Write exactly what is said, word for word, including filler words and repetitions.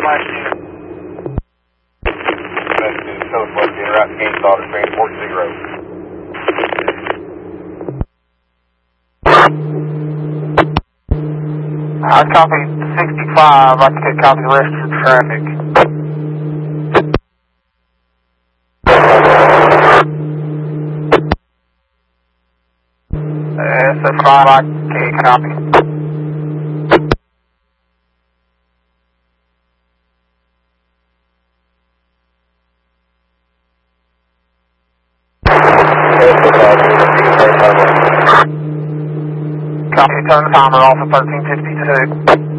last unit. That's to Southwest Interrupt, Kansas, to train four zero. I copy sixty-five. I can copy the rest of the traffic. S F five, I can copy. Copy, turn the timer off at thirteen fifty-two.